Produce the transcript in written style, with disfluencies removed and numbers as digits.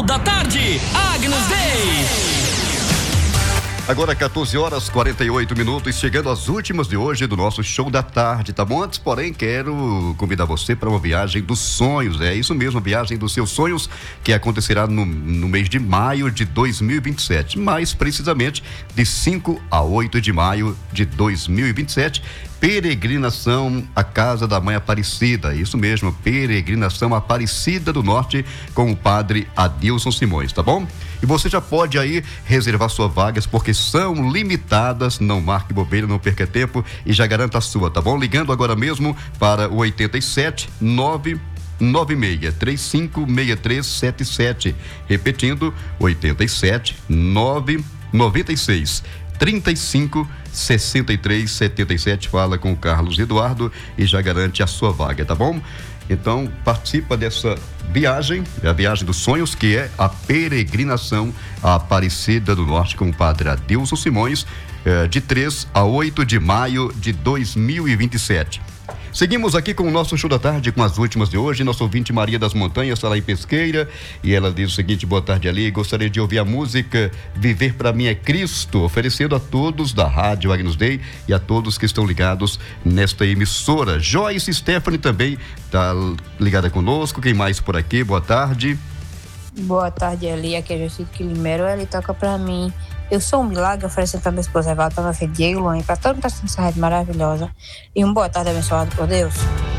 da tarde, Agnus Dei. Agora 14 horas 48 minutos, chegando às últimas de hoje do nosso show da tarde, tá bom? Antes, porém, quero convidar você para uma viagem dos sonhos, é isso mesmo, a viagem dos seus sonhos, que acontecerá no mês de maio de 2027, mais precisamente de 5 a 8 de maio de 2027, peregrinação à Casa da Mãe Aparecida, isso mesmo, peregrinação Aparecida do Norte com o padre Adilson Simões, tá bom? E você já pode aí reservar suas vagas, porque são limitadas, não marque bobeira, não perca tempo e já garanta a sua, tá bom? Ligando agora mesmo para o 87 996356377, repetindo, 87 996 35 63 77, fala com o Carlos Eduardo e já garante a sua vaga, tá bom? Então participa dessa viagem, a viagem dos sonhos, que é a peregrinação à Aparecida do Norte com o padre Adilson Simões, de 3 a 8 de maio de 2027. Seguimos aqui com o nosso show da tarde, com as últimas de hoje. Nosso ouvinte Maria das Montanhas está lá em Pesqueira e ela diz o seguinte: boa tarde, ali, gostaria de ouvir a música Viver Pra Mim é Cristo, oferecendo a todos da Rádio Agnus Dei e a todos que estão ligados nesta emissora. Joyce Stephanie também está ligada conosco. Quem mais por aqui? Boa tarde. Boa tarde, Eli. Aqui é Jocito Quilimero. Ele toca pra mim Eu Sou um Milagre, oferecendo pra minha esposa Evalda, pra meu filho Diego Luan, pra todo mundo que está assistindo essa rádio maravilhosa. E uma boa tarde abençoada por Deus.